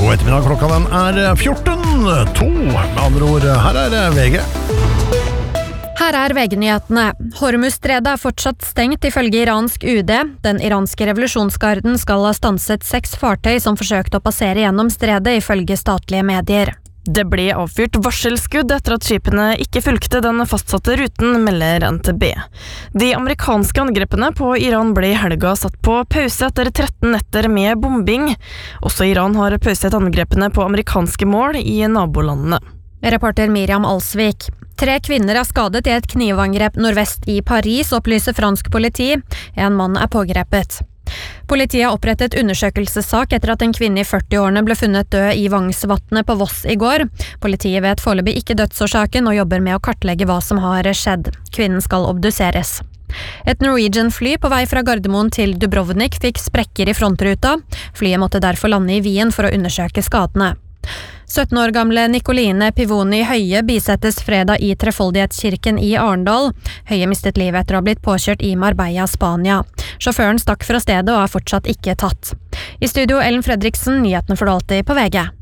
God ettermiddag, klokka den 14:02. Med andre ord, her VG. Her VG-nyhetene. Hormuzstredet fortsatt stengt ifølge iransk UD. Den iranske revolusjonsgarden skal ha stanset 6 fartøy som forsøkte å passere gjennom stredet ifølge statlige medier. Det ble avfyrt varselskudd etter at skipene ikke fulgte den fastsatte ruten, melder NTB. De amerikanske angrepene på Iran ble i helga satt på pause etter 13 netter med bombing. Også Iran har pauset angrepene på amerikanske mål i nabolandene. Reporter Miriam Alsvik. 3 kvinner skadet i et knivangrep nordvest i Paris, opplyser fransk politi. En mann pågrepet. Politiet har opprettet undersøkelsessak etter at en kvinne i 40-årene ble funnet død i Vangsvatnet på Voss i går. Politiet vet foreløpig ikke dødsårsaken og jobber med å kartlegge hva som har skjedd. Kvinnen skal obduseres. Et Norwegian-fly på vei fra Gardermoen til Dubrovnik fikk sprekker i frontruta. Flyet måtte derfor lande i Wien for å undersøke skadene. 17 år gamle Nicoline Pivoni Høie bisettes fredag i Trefoldighetskirken i Arendal. Høie mistet livet etter å ha blitt påkjørt i Marbella, Spania. Sjåføren stakk fra stedet og fortsatt ikke tatt. I studio Ellen Fredriksen, nyhetene får du alltid på VG.